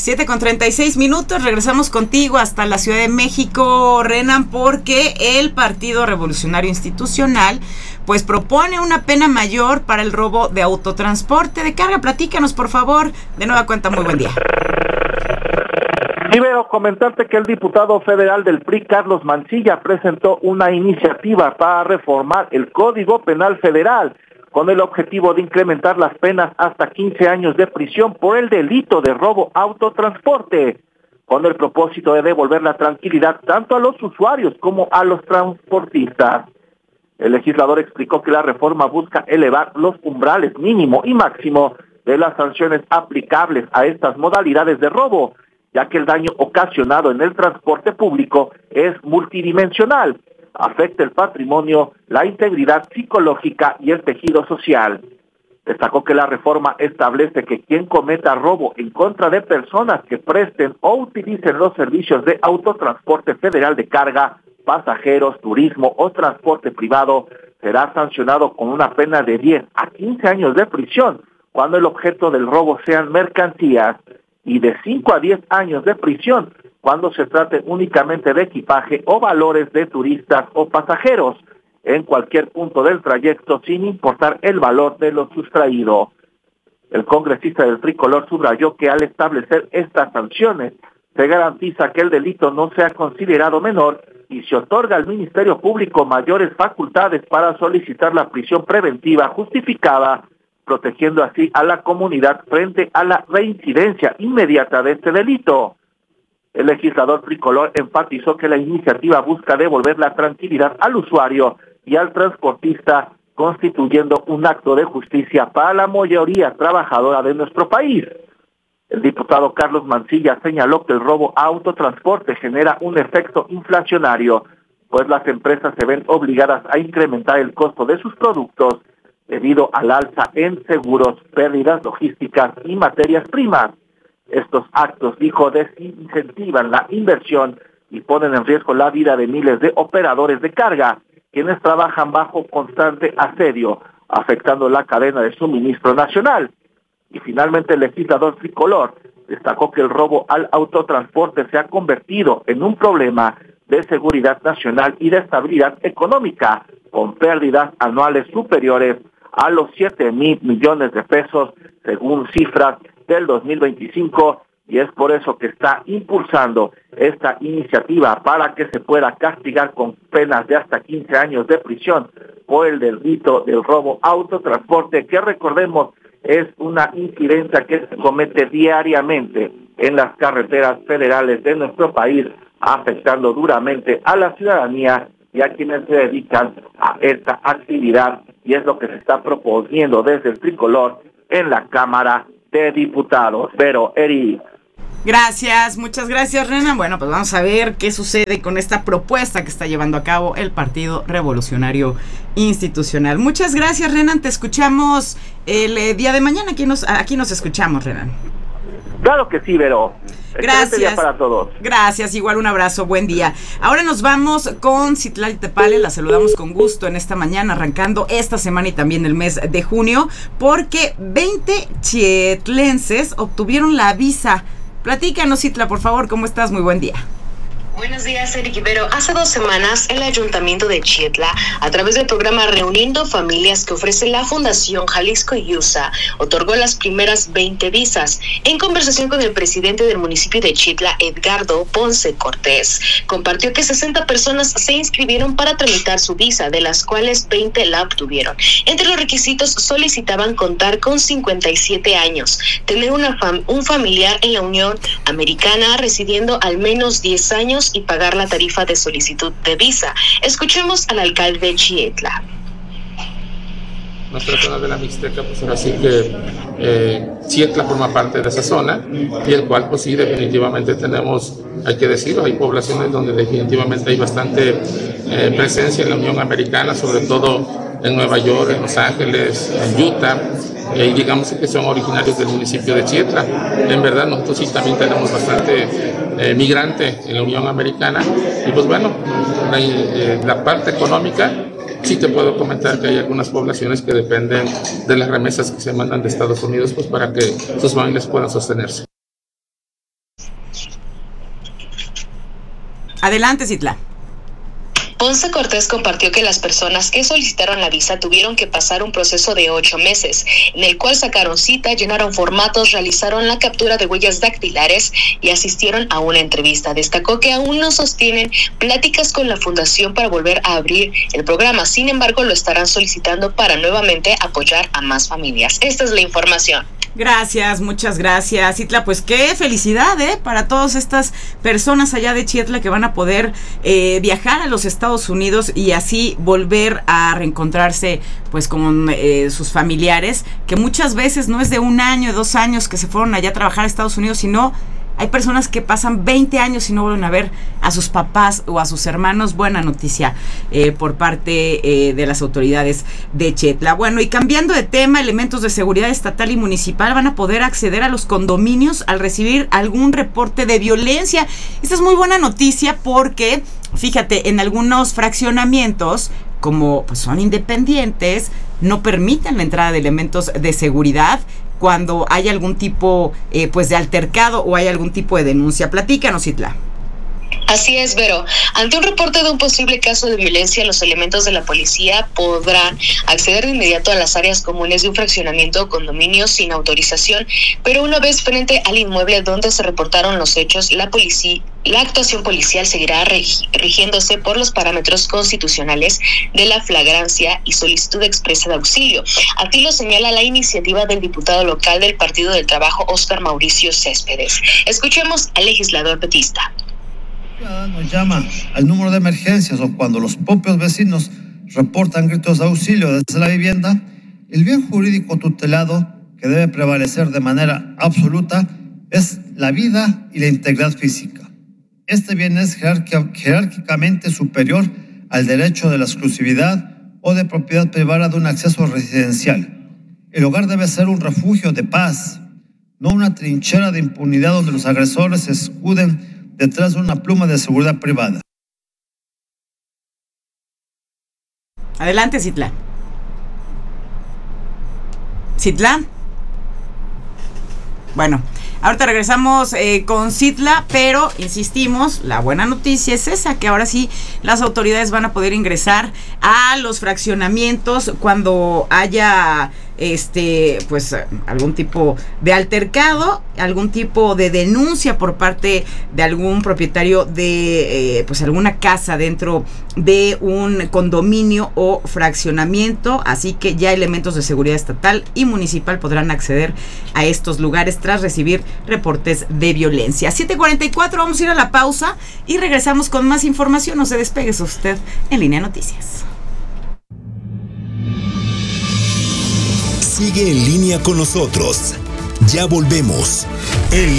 7:36. Regresamos contigo hasta la Ciudad de México, Renan, porque el Partido Revolucionario Institucional pues propone una pena mayor para el robo de autotransporte de carga. Platícanos, por favor. De nueva cuenta, muy buen día. Y veo comentarte que el diputado federal del PRI, Carlos Mancilla, presentó una iniciativa para reformar el Código Penal Federal con el objetivo de incrementar las penas hasta 15 años de prisión por el delito de robo autotransporte, con el propósito de devolver la tranquilidad tanto a los usuarios como a los transportistas. El legislador explicó que la reforma busca elevar los umbrales mínimo y máximo de las sanciones aplicables a estas modalidades de robo, ya que el daño ocasionado en el transporte público es multidimensional, afecta el patrimonio, la integridad psicológica y el tejido social. Destacó que la reforma establece que quien cometa robo en contra de personas que presten o utilicen los servicios de autotransporte federal de carga, pasajeros, turismo o transporte privado será sancionado con una pena de 10 a 15 años de prisión cuando el objeto del robo sean mercancías y de 5 a 10 años de prisión cuando se trate únicamente de equipaje o valores de turistas o pasajeros en cualquier punto del trayecto sin importar el valor de lo sustraído. El congresista del Tricolor subrayó que al establecer estas sanciones se garantiza que el delito no sea considerado menor y se otorga al Ministerio Público mayores facultades para solicitar la prisión preventiva justificada, protegiendo así a la comunidad frente a la reincidencia inmediata de este delito. El legislador tricolor enfatizó que la iniciativa busca devolver la tranquilidad al usuario y al transportista, constituyendo un acto de justicia para la mayoría trabajadora de nuestro país. El diputado Carlos Mancilla señaló que el robo a autotransporte genera un efecto inflacionario, pues las empresas se ven obligadas a incrementar el costo de sus productos debido al alza en seguros, pérdidas logísticas y materias primas. Estos actos, dijo, desincentivan la inversión y ponen en riesgo la vida de miles de operadores de carga, quienes trabajan bajo constante asedio, afectando la cadena de suministro nacional. Y finalmente el legislador tricolor destacó que el robo al autotransporte se ha convertido en un problema de seguridad nacional y de estabilidad económica, con pérdidas anuales superiores a los 7,000 millones de pesos, según cifras del 2025, y es por eso que está impulsando esta iniciativa para que se pueda castigar con penas de hasta 15 años de prisión por el delito del robo autotransporte, que recordemos es una incidencia que se comete diariamente en las carreteras federales de nuestro país, afectando duramente a la ciudadanía y a quienes se dedican a esta actividad, y es lo que se está proponiendo desde el tricolor en la Cámara de Diputados. Pero, Eri. Gracias, muchas gracias, Renan. Bueno, pues vamos a ver qué sucede con esta propuesta que está llevando a cabo el Partido Revolucionario Institucional. Muchas gracias, Renan. Te escuchamos el día de mañana. Aquí nos escuchamos, Renan. Claro que sí, Vero. Gracias. Día para todos. Gracias, igual un abrazo, buen día. Ahora nos vamos con Citlali Tepale, la saludamos con gusto en esta mañana, arrancando esta semana y también el mes de junio, porque 20 chietlenses obtuvieron la visa. Platícanos, Citla, por favor, ¿cómo estás? Muy buen día. Buenos días, Eric Ibero. Hace 2 semanas, el Ayuntamiento de Chietla, a través del programa Reuniendo Familias que ofrece la Fundación Jalisco IUSA, otorgó las primeras 20 visas. En conversación con el presidente del municipio de Chietla, Edgardo Ponce Cortés, compartió que 60 personas se inscribieron para tramitar su visa, de las cuales 20 la obtuvieron. Entre los requisitos solicitaban contar con 57 años, tener un familiar en la Unión Americana residiendo al menos 10 años y pagar la tarifa de solicitud de visa. Escuchemos al alcalde de Chietla. Nuestra zona de la Mixteca, pues ahora sí que Chietla forma parte de esa zona, y el cual pues sí, definitivamente tenemos, hay que decirlo, hay poblaciones donde definitivamente hay bastante presencia en la Unión Americana, sobre todo en Nueva York, en Los Ángeles, en Utah, y digamos que son originarios del municipio de Chietla. En verdad nosotros sí también tenemos bastante migrante en la Unión Americana, y pues bueno, la parte económica, sí te puedo comentar que hay algunas poblaciones que dependen de las remesas que se mandan de Estados Unidos, pues para que sus familias puedan sostenerse. Adelante, Citla. Ponce Cortés compartió que las personas que solicitaron la visa tuvieron que pasar un proceso de 8 meses, en el cual sacaron cita, llenaron formatos, realizaron la captura de huellas dactilares y asistieron a una entrevista. Destacó que aún no sostienen pláticas con la fundación para volver a abrir el programa. Sin embargo, lo estarán solicitando para nuevamente apoyar a más familias. Esta es la información. Gracias, muchas gracias, Citla. Pues qué felicidad, para todas estas personas allá de Chietla que van a poder viajar a los Estados Unidos y así volver a reencontrarse pues con sus familiares, que muchas veces no es de 1 año, 2 años que se fueron allá a trabajar a Estados Unidos, sino hay personas que pasan 20 años y no vuelven a ver a sus papás o a sus hermanos. Buena noticia por parte de las autoridades de Chietla. Bueno, y cambiando de tema, elementos de seguridad estatal y municipal van a poder acceder a los condominios al recibir algún reporte de violencia. Esta es muy buena noticia porque, fíjate, en algunos fraccionamientos, como pues son independientes, no permiten la entrada de elementos de seguridad cuando hay algún tipo pues de altercado o hay algún tipo de denuncia. Platícanos, Citla. Así es, Vero. Ante un reporte de un posible caso de violencia, los elementos de la policía podrán acceder de inmediato a las áreas comunes de un fraccionamiento o condominio sin autorización, pero una vez frente al inmueble donde se reportaron los hechos, la actuación policial seguirá rigiéndose por los parámetros constitucionales de la flagrancia y solicitud expresa de auxilio. Así lo señala la iniciativa del diputado local del Partido del Trabajo, Óscar Mauricio Céspedes. Escuchemos al legislador petista. Nos llama al número de emergencias o cuando los propios vecinos reportan gritos de auxilio desde la vivienda, el bien jurídico tutelado que debe prevalecer de manera absoluta es la vida y la integridad física. Este bien es jerárquicamente superior al derecho de la exclusividad o de propiedad privada de un acceso residencial. El hogar debe ser un refugio de paz, no una trinchera de impunidad donde los agresores se escuden detrás de una pluma de seguridad privada. Adelante, Citla. Citla. Bueno, ahorita regresamos con Citla, pero insistimos, la buena noticia es esa, que ahora sí las autoridades van a poder ingresar a los fraccionamientos cuando haya pues algún tipo de altercado, algún tipo de denuncia por parte de algún propietario de pues alguna casa dentro de un condominio o fraccionamiento. Así que ya elementos de seguridad estatal y municipal podrán acceder a estos lugares tras recibir reportes de violencia. 7:44, vamos a ir a la pausa y regresamos con más información. No se despegue usted en Línea Noticias. Sigue en línea con nosotros. Ya volvemos.